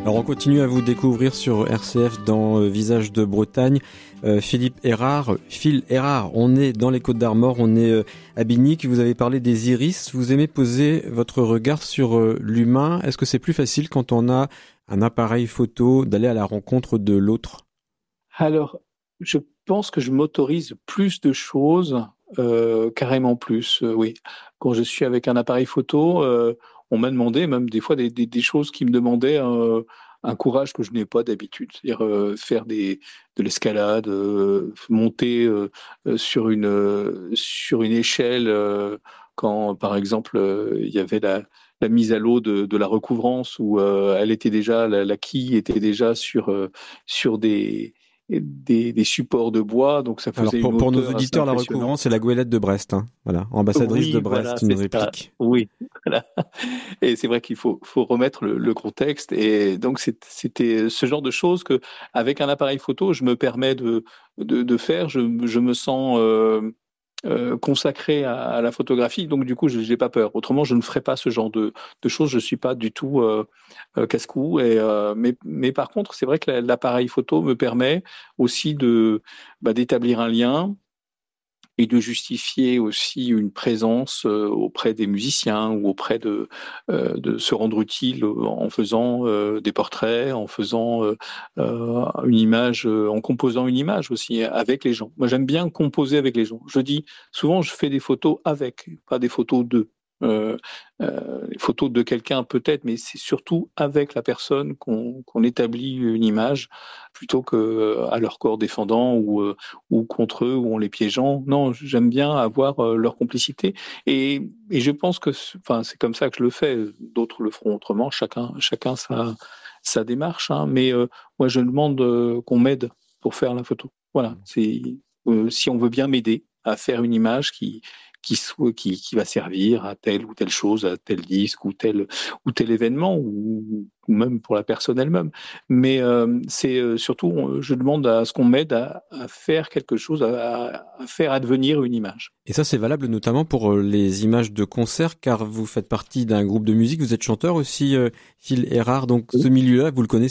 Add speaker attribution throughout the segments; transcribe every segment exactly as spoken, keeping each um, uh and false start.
Speaker 1: Alors on continue à vous découvrir sur R C F dans euh, Visage de Bretagne. Euh, Philippe Erard, Phil Erard, on est dans les Côtes d'Armor, on est euh, à Binic. Vous avez parlé des iris. Vous aimez poser votre regard sur euh, l'humain. Est-ce que c'est plus facile quand on a un appareil photo d'aller à la rencontre de l'autre ?
Speaker 2: Alors, je pense que je m'autorise plus de choses, euh, carrément plus, euh, oui. Quand je suis avec un appareil photo, euh, on m'a demandé même des fois des, des, des choses qui me demandaient euh, un courage que je n'ai pas d'habitude, c'est-à-dire euh, faire des, de l'escalade, euh, monter euh, euh, sur une euh, sur une échelle euh, quand, par exemple, euh, il y avait la la mise à l'eau de, de la recouvrance où euh, elle était déjà la, la quille était déjà sur euh, sur des des, des supports de bois, donc ça
Speaker 1: Alors
Speaker 2: faisait une
Speaker 1: pour, pour nos
Speaker 2: hauteur assez
Speaker 1: auditeurs, la
Speaker 2: impressionnante.
Speaker 1: recouvrance, c'est la goélette de Brest. Hein. Voilà, ambassadrice de
Speaker 2: Oui, voilà,
Speaker 1: Brest, une
Speaker 2: c'est ça.
Speaker 1: réplique.
Speaker 2: Oui, voilà. Et c'est vrai qu'il faut, faut remettre le, le contexte. Et donc, c'est- c'était ce genre de choses que, avec un appareil photo, je me permets de, de, de faire. Je, je me sens euh, euh, consacré à, à la photographie. Donc, du coup, je n'ai pas peur. Autrement, je ne ferais pas ce genre de, de choses. Je ne suis pas du tout euh, euh, casse-cou. Et, euh, mais, mais par contre, c'est vrai que la- l'appareil photo me permet aussi de, bah, d'établir un lien et de justifier aussi une présence euh, auprès des musiciens ou auprès de, euh, de se rendre utile en faisant euh, des portraits, en faisant euh, euh, une image, euh, en composant une image aussi avec les gens. Moi, j'aime bien composer avec les gens. Je dis souvent, je fais des photos avec, pas des photos de. Euh, euh, les photos de quelqu'un peut-être, mais c'est surtout avec la personne qu'on qu'on établit une image plutôt que euh, à leur corps défendant ou euh, ou contre eux ou en les piégeant. Non, j'aime bien avoir euh, leur complicité et, et je pense que enfin c'est comme ça que je le fais. D'autres le feront autrement. Chacun chacun sa sa démarche. Hein. Mais euh, moi je demande euh, qu'on m'aide pour faire la photo. Voilà. C'est euh, si on veut bien m'aider à faire une image qui qui, soit, qui, qui va servir à telle ou telle chose, à tel disque ou tel, ou tel événement, ou, ou même pour la personne elle-même. Mais euh, c'est euh, surtout, je demande à ce qu'on m'aide à, à faire quelque chose, à, à faire advenir une image.
Speaker 1: Et ça, c'est valable notamment pour euh, les images de concert, car vous faites partie d'un groupe de musique, vous êtes chanteur aussi, euh, Phil Erard, donc ce milieu-là, vous le connaissez ?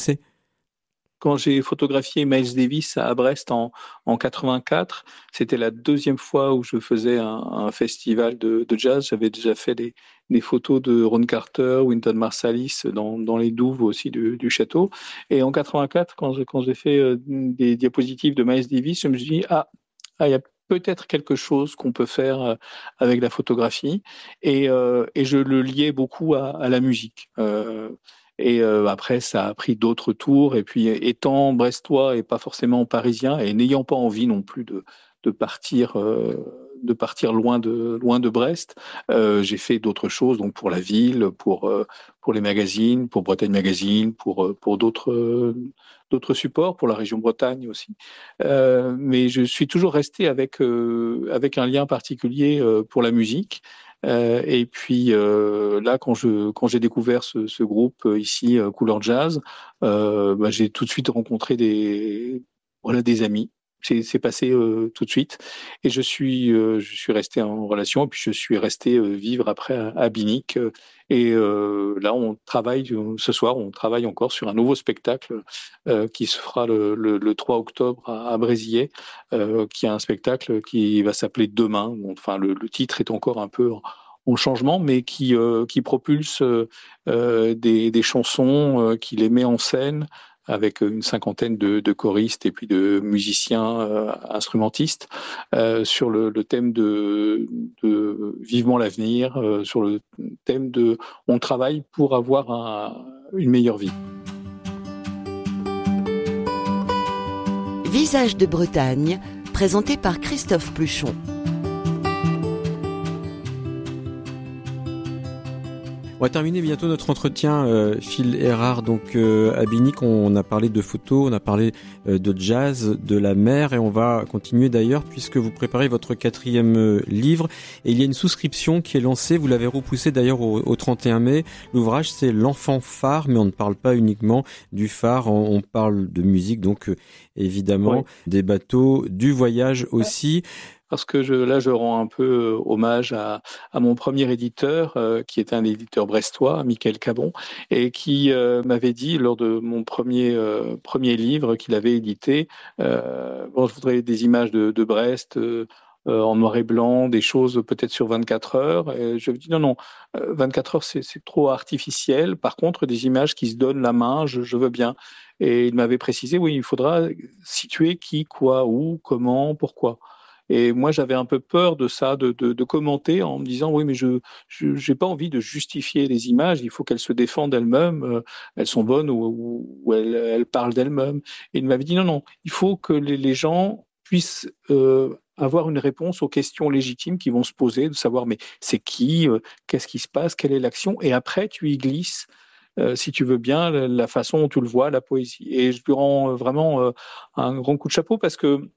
Speaker 2: Quand j'ai photographié Miles Davis à Brest en, en quatre-vingt-quatre, c'était la deuxième fois où je faisais un, un festival de, de jazz. J'avais déjà fait des, des photos de Ron Carter, Wynton Marsalis dans, dans les douves aussi du, du château. Et en quatre-vingt-quatre, quand j'ai, quand j'ai fait euh, des diapositives de Miles Davis, je me suis dit, ah, ah, il y a peut-être quelque chose qu'on peut faire euh, avec la photographie. Et, euh, et je le liais beaucoup à, à la musique. Euh, et euh, après, ça a pris d'autres tours. Et puis, étant brestois et pas forcément parisien, et n'ayant pas envie non plus de, de partir, euh, de partir loin de loin de Brest, euh, j'ai fait d'autres choses. Donc pour la ville, pour euh, pour les magazines, pour Bretagne Magazine, pour pour d'autres euh, d'autres supports, pour la région Bretagne aussi. Euh, mais je suis toujours resté avec euh, avec un lien particulier euh, pour la musique. Euh, et puis euh, là, quand je quand j'ai découvert ce, ce groupe euh, ici, euh, Couleur Jazz, euh, bah, j'ai tout de suite rencontré des voilà des amis. C'est, c'est passé euh, tout de suite et je suis euh, je suis resté en relation et puis je suis resté euh, vivre après à, à Binic euh, et euh, là on travaille euh, ce soir on travaille encore sur un nouveau spectacle euh, qui se fera le, le, le trois octobre à, à Brézillais euh, qui est un spectacle qui va s'appeler Demain. Bon, enfin le, le titre est encore un peu en, en changement, mais qui, euh, qui propulse euh, des, des chansons, euh, qui les met en scène avec une cinquantaine de, de choristes et puis de musiciens euh, instrumentistes euh, sur le, le thème de, de Vivement l'avenir, euh, sur le thème de on travaille pour avoir un, une meilleure vie.
Speaker 3: Visage de Bretagne, présenté par Christophe Pluchon.
Speaker 1: On va terminer bientôt notre entretien, euh, Phil Erard. Donc euh, à Binic, on, on a parlé de photos, on a parlé euh, de jazz, de la mer, et on va continuer d'ailleurs puisque vous préparez votre quatrième euh, livre. Et il y a une souscription qui est lancée. Vous l'avez repoussée d'ailleurs au, au trente et un mai. L'ouvrage, c'est L'Enfant Phare, mais on ne parle pas uniquement du phare. On, on parle de musique, donc euh, évidemment, ouais. Des bateaux, du voyage aussi.
Speaker 2: parce que je, là, je rends un peu hommage à, à mon premier éditeur, euh, qui est un éditeur brestois, Michael Cabon, et qui euh, m'avait dit lors de mon premier, euh, premier livre qu'il avait édité, euh, bon, je voudrais des images de, de Brest, euh, euh, en noir et blanc, des choses peut-être sur vingt-quatre heures. Et je lui ai dit non, non, euh, vingt-quatre heures, c'est, c'est trop artificiel. Par contre, des images qui se donnent la main, je, je veux bien. Et il m'avait précisé, oui, il faudra situer qui, quoi, où, comment, pourquoi. Et moi, j'avais un peu peur de ça, de, de, de commenter en me disant, oui, mais je n'ai pas envie de justifier les images, il faut qu'elles se défendent elles-mêmes, euh, elles sont bonnes ou, ou elles, elles parlent d'elles-mêmes. Et il m'avait dit, non, non, il faut que les, les gens puissent euh, avoir une réponse aux questions légitimes qui vont se poser, de savoir, mais c'est qui, euh, qu'est-ce qui se passe, quelle est l'action, et après, tu y glisses. Euh, si tu veux bien, la, la façon dont tu le vois, la poésie. Et je lui rends vraiment euh, un grand coup de chapeau parce que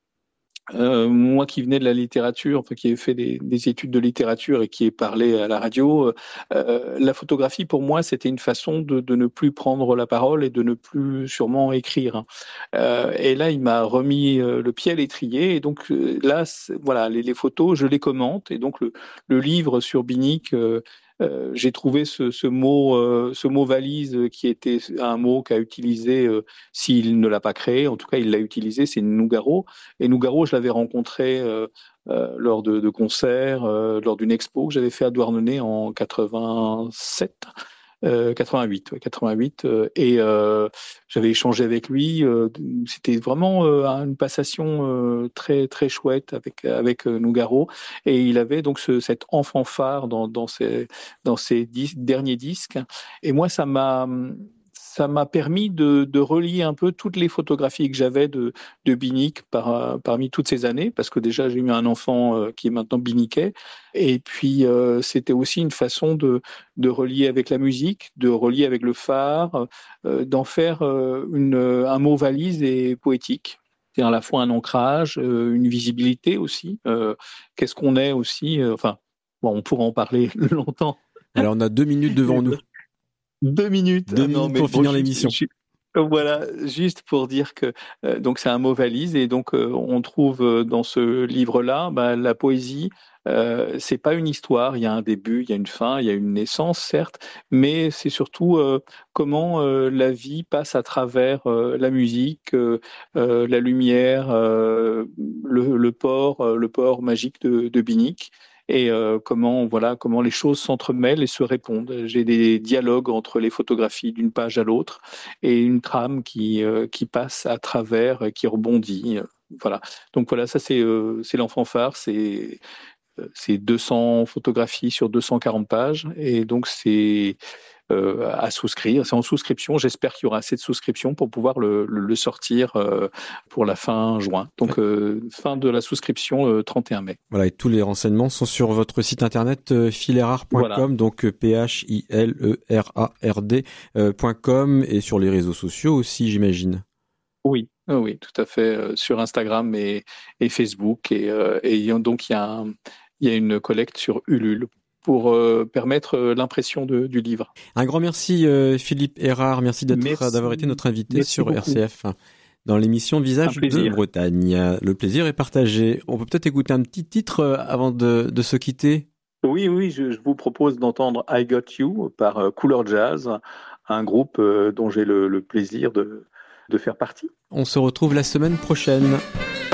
Speaker 2: Euh, moi qui venais de la littérature, enfin qui ai fait des, des études de littérature et qui ai parlé à la radio, euh, la photographie pour moi c'était une façon de, de ne plus prendre la parole et de ne plus sûrement écrire. Euh, et là il m'a remis euh, le pied à l'étrier et donc euh, là voilà les, les photos je les commente et donc le, le livre sur Binic. Euh, Euh, j'ai trouvé ce, ce mot, euh, ce mot valise qui était un mot qu'a utilisé, euh, s'il ne l'a pas créé, en tout cas il l'a utilisé, c'est Nougaro. Et Nougaro, je l'avais rencontré euh, euh, lors de, de concerts, euh, lors d'une expo que j'avais fait à Douarnenez en quatre-vingt-sept. Euh, quatre-vingt-huit, ouais, quatre-vingt-huit, euh, et euh, j'avais échangé avec lui. Euh, c'était vraiment euh, une passation euh, très très chouette avec avec euh, Nougaro, et il avait donc ce, cet enfant phare dans dans ses dans ses dis- derniers disques. Et moi, ça m'a ça m'a permis de, de relier un peu toutes les photographies que j'avais de, de Binic par, parmi toutes ces années, parce que déjà j'ai eu un enfant euh, qui est maintenant biniquais, et puis euh, c'était aussi une façon de, de relier avec la musique, de relier avec le phare, euh, d'en faire euh, une, un mot valise et poétique. C'est à la fois un ancrage, euh, une visibilité aussi. Euh, qu'est-ce qu'on est aussi euh, Enfin, bon, on pourra en parler longtemps.
Speaker 1: Alors on a deux minutes devant nous.
Speaker 2: Deux minutes.
Speaker 1: Deux
Speaker 2: ah non,
Speaker 1: minutes
Speaker 2: mais
Speaker 1: pour
Speaker 2: bon,
Speaker 1: finir
Speaker 2: je-
Speaker 1: l'émission.
Speaker 2: je- Voilà, juste pour dire que euh, donc c'est un mot valise et donc euh, on trouve euh, dans ce livre-là bah, la poésie. Euh, c'est pas une histoire. Il y a un début, il y a une fin, il y a une naissance certes, mais c'est surtout euh, comment euh, la vie passe à travers euh, la musique, euh, euh, la lumière, euh, le, le port, euh, le port magique de, de Binic et euh, comment voilà comment les choses s'entremêlent et se répondent. J'ai des dialogues entre les photographies d'une page à l'autre et une trame qui euh, qui passe à travers, qui rebondit. Voilà. Donc voilà, ça c'est euh, c'est l'enfant phare, c'est euh, c'est deux cents photographies sur deux cent quarante pages et donc c'est euh, à souscrire. C'est en souscription. J'espère qu'il y aura assez de souscriptions pour pouvoir le, le, le sortir euh, pour la fin juin. Donc, euh, fin de la souscription euh, trente et un mai.
Speaker 1: Voilà, et tous les renseignements sont sur votre site internet euh, philerard point com, voilà. Donc euh, P H I L E R A R D euh, .com et sur les réseaux sociaux aussi, j'imagine.
Speaker 2: Oui, oui, tout à fait. Euh, sur Instagram et, et Facebook. Et, euh, et donc, il y, a un, il y a une collecte sur Ulule pour euh, permettre euh, l'impression de, du livre.
Speaker 1: Un grand merci euh, Philippe Erard, merci, d'être, merci d'avoir été notre invité merci sur beaucoup. R C F dans l'émission Visage de Bretagne. Le plaisir est partagé. On peut peut-être écouter un petit titre avant de, de se quitter.
Speaker 2: Oui, oui, je, je vous propose d'entendre I Got You par euh, Couleur Jazz, un groupe euh, dont j'ai le, le plaisir de, de faire partie.
Speaker 1: On se retrouve la semaine prochaine.